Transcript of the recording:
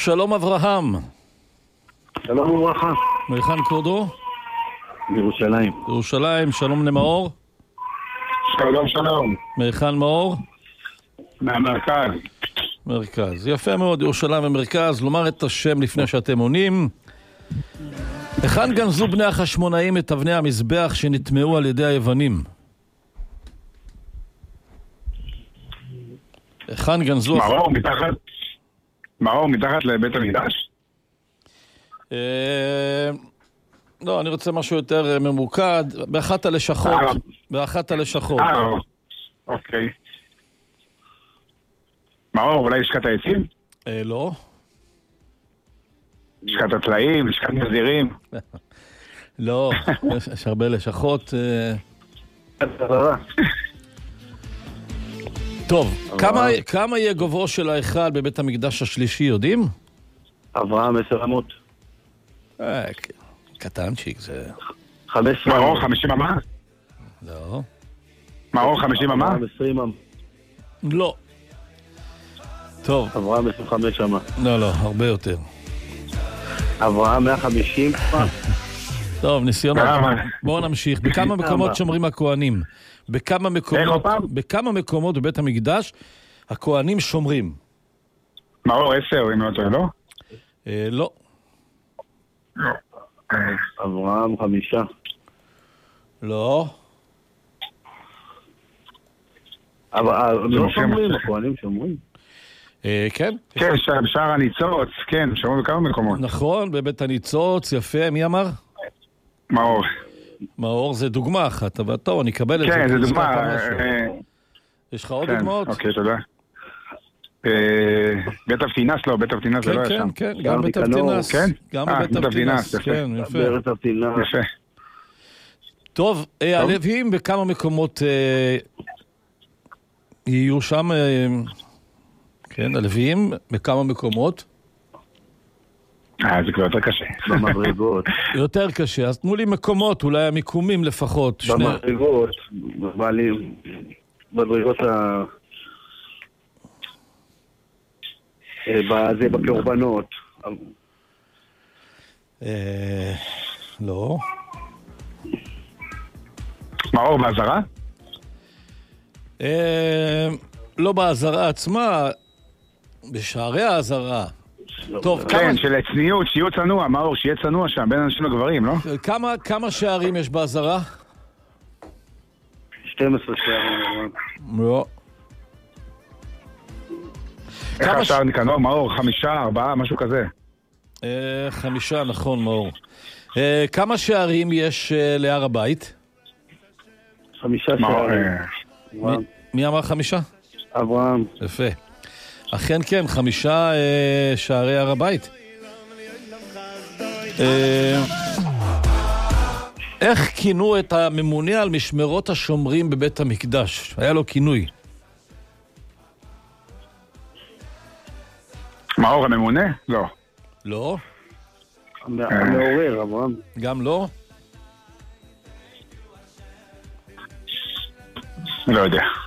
שלום אברהם. שלום וברכה. מהיכן כבודו? בירושלים. ירושלים, שלום למאור. שלום שלום. מהיכן מאור? מהמרכז. מרכז, יפה מאוד, ירושלים ומרכז. לומר את השם לפני שאתם עונים. היכן גנזו בני החשמונאים את אבני המזבח שנטמעו על ידי היוונים? היכן גנזו... מאור מתחת לבית המקדש? לא, אני רוצה משהו יותר ממוקד. באחת הלשכות. באחת הלשכות. אוקיי. מאור, אולי לשכת העצים? לא. לשכת הטלאים, לשכת נזירים? לא, יש הרבה לשכות. טוב, כמה יהיה גובהו של ההיכל בבית המקדש השלישי, יודעים? אברהם 10 אמות. קטנצ'יק, זה... 15. מאור 50 אמה? לא. מאור 50 אמה? אברהם 20 אמה. לא. טוב. אברהם 25 אמה. לא, הרבה יותר. אברהם 150 אמה. טוב, ניסיונות. בואו נמשיך. בכמה מקומות שומרים הכהנים? בכמה מקומות בבית המקדש הכהנים שומרים? מאור 10, אם לא טועה, לא? לא. אברהם 5. לא. אבל לא שומרים, הכהנים שומרים. כן? כן, בשער הניצוץ, כן, שומרים בכמה מקומות. נכון, בבית הניצוץ, יפה, מי אמר? מאור. מאור זה דוגמה אחת, אבל טוב, אני אקבל את זה. כן, זה דוגמה. יש לך עוד דוגמאות? אוקיי, תודה. בית אבטינס לא, בית אבטינס זה לא ישם. כן, גם בית אבטינס. גם בבית אבטינס, כן, יפה. בית אבטינס. יפה. טוב, הלוויים בכמה מקומות יהיו שם, כן, הלוויים בכמה מקומות. זה כבר יותר קשה. במדרגות. יותר קשה, אז תנו לי מקומות, אולי המיקומים לפחות. במדרגות, מדרגות זה בקורבנות. לא. מאור בעזרה? לא בעזרה עצמה, בשערי העזרה. טוב, כן, של צניעות, שיהיה צנוע, מאור, שיהיה צנוע שם, בין אנשים לגברים, לא? כמה שערים יש בעזרה? 12 שערים. לא. איך השער נקנור, מאור? 5, 4, משהו כזה. 5, נכון, מאור. כמה שערים יש להר הבית? 5 שערים. מי אמר 5? אברהם. יפה. אכן כן, 5 שערי הר הבית. איך כינו את הממונה על משמרות השומרים בבית המקדש? היה לו כינוי. מאור הממונה? לא. לא? המעורר, אברהם. גם לא? לא יודע.